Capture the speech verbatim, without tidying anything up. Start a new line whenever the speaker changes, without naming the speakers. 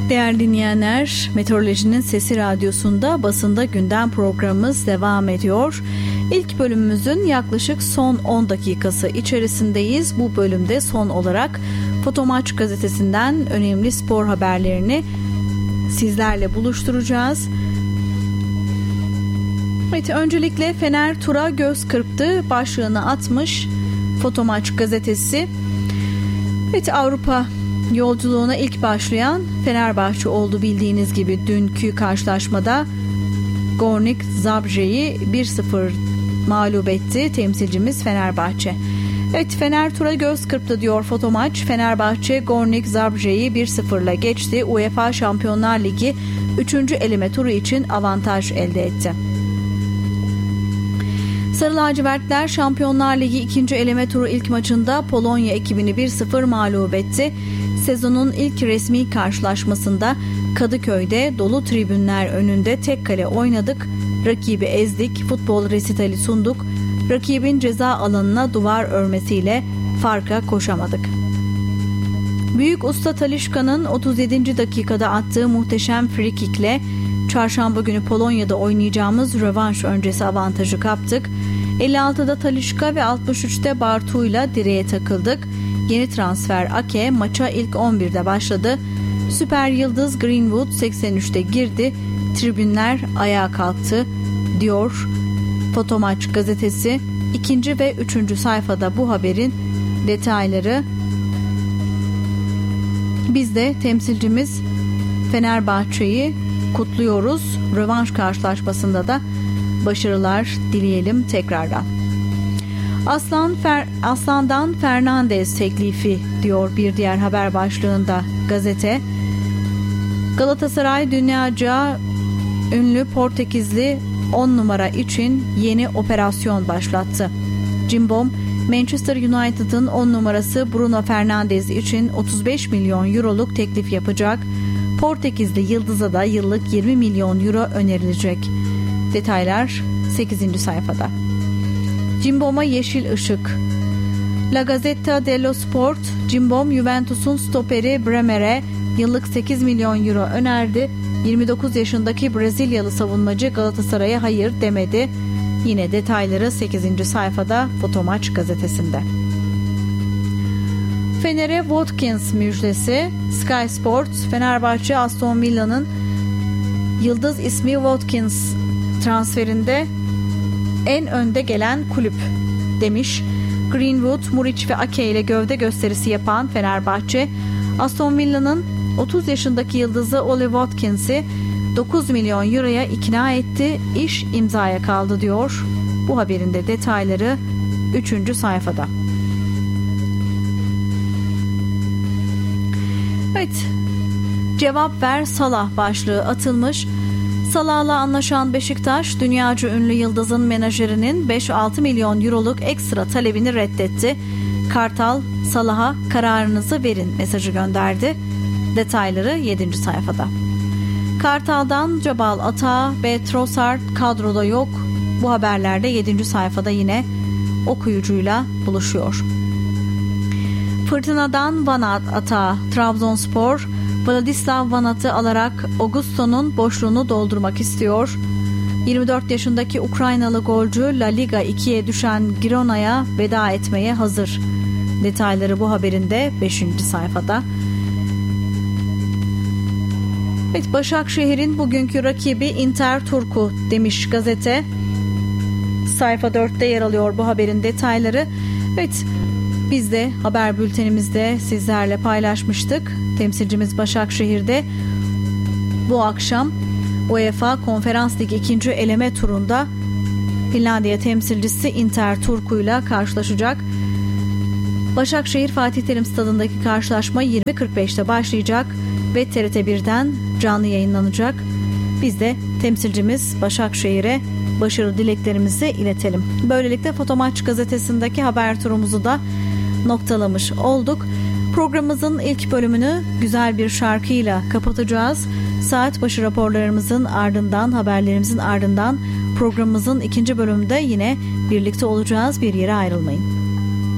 Değerli dinleyenler, Meteorolojinin Sesi Radyosu'nda basında gündem programımız devam ediyor. İlk bölümümüzün yaklaşık son on dakikası içerisindeyiz. Bu bölümde son olarak Fotomaç gazetesinden önemli spor haberlerini sizlerle buluşturacağız. Evet, öncelikle Fener tura göz kırptı başlığını atmış Fotomaç gazetesi. Evet, Avrupa yolculuğuna ilk başlayan Fenerbahçe oldu bildiğiniz gibi. Dünkü karşılaşmada Gornik Zabrze'yi bir sıfır mağlup etti temsilcimiz Fenerbahçe. Evet, Fener tura göz kırptı diyor Fotomaç. Fenerbahçe Gornik Zabrze'yi bir sıfırla geçti. UEFA Şampiyonlar Ligi üçüncü eleme turu için avantaj elde etti. Sarı lacivertler Şampiyonlar Ligi ikinci eleme turu ilk maçında Polonya ekibini bir sıfır mağlup etti. Sezonun ilk resmi karşılaşmasında Kadıköy'de dolu tribünler önünde tek kale oynadık. Rakibi ezdik, futbol resitali sunduk. Rakibin ceza alanına duvar örmesiyle farka koşamadık. Büyük usta Talisca'nın otuz yedinci dakikada attığı muhteşem frikikle çarşamba günü Polonya'da oynayacağımız rövanş öncesi avantajı kaptık. elli altıda Talisca ve altmış üçte Bartu'yla direğe takıldık. Yeni transfer Ake maça ilk on birde başladı. Süper yıldız Greenwood seksen üçte girdi. Tribünler ayağa kalktı diyor Fotomaç gazetesi. İkinci ve üçüncü sayfada bu haberin detayları. Biz de temsilcimiz Fenerbahçe'yi kutluyoruz. Rövanş karşılaşmasında da başarılar dileyelim tekrardan. Aslan Fer, Aslan'dan Fernandes teklifi diyor bir diğer haber başlığında gazete. Galatasaray dünyaca ünlü Portekizli on numara için yeni operasyon başlattı. Cimbom, Manchester United'ın on numarası Bruno Fernandes için otuz beş milyon euroluk teklif yapacak. Portekizli yıldıza da yıllık yirmi milyon euro önerilecek. Detaylar sekizinci sayfada. Cimbom'a yeşil ışık. La Gazzetta dello Sport, Cimbom Juventus'un stoperi Bremer'e yıllık sekiz milyon euro önerdi. yirmi dokuz yaşındaki Brezilyalı savunmacı Galatasaray'a hayır demedi. Yine detayları sekizinci sayfada Fotomaç gazetesinde. Fener'e Watkins müjdesi. Sky Sports, Fenerbahçe Aston Villa'nın yıldız ismi Watkins transferinde en önde gelen kulüp demiş. Greenwood, Muric ve Ake ile gövde gösterisi yapan Fenerbahçe, Aston Villa'nın otuz yaşındaki yıldızı Oli Watkins'i dokuz milyon euroya ikna etti. İş imzaya kaldı diyor. Bu haberin de detayları üçüncü sayfada. Evet, cevap ver Salah başlığı atılmış. Salah'la anlaşan Beşiktaş, dünyaca ünlü yıldızın menajerinin beş altı milyon euroluk ekstra talebini reddetti. Kartal, Salah'a kararınızı verin mesajı gönderdi. Detayları yedinci sayfada. Kartal'dan Cabal Ata ve Trossard kadroda yok. Bu haberlerde yedinci sayfada yine okuyucuyla buluşuyor. Fırtınadan Vanat Ata, Trabzonspor, Vladislav Vanat'ı alarak Augusto'nun boşluğunu doldurmak istiyor. yirmi dört yaşındaki Ukraynalı golcü La Liga ikiye düşen Girona'ya veda etmeye hazır. Detayları bu haberin de beşinci sayfada. Evet, Başakşehir'in bugünkü rakibi Inter Turku demiş gazete. Sayfa dörtte yer alıyor bu haberin detayları. Evet, biz de haber bültenimizde sizlerle paylaşmıştık. Temsilcimiz Başakşehir'de bu akşam UEFA Konferans Ligi ikinci eleme turunda Finlandiya temsilcisi Inter Turku'yla karşılaşacak. Başakşehir Fatih Terim Stadı'ndaki karşılaşma yirmi kırk beşte başlayacak ve T R T birden canlı yayınlanacak. Biz de temsilcimiz Başakşehir'e başarı dileklerimizi iletelim. Böylelikle Fotomaç gazetesindeki haber turumuzu da noktalamış olduk. Programımızın ilk bölümünü güzel bir şarkıyla kapatacağız. Saat başı raporlarımızın ardından, haberlerimizin ardından programımızın ikinci bölümünde yine birlikte olacağız. Bir yere ayrılmayın.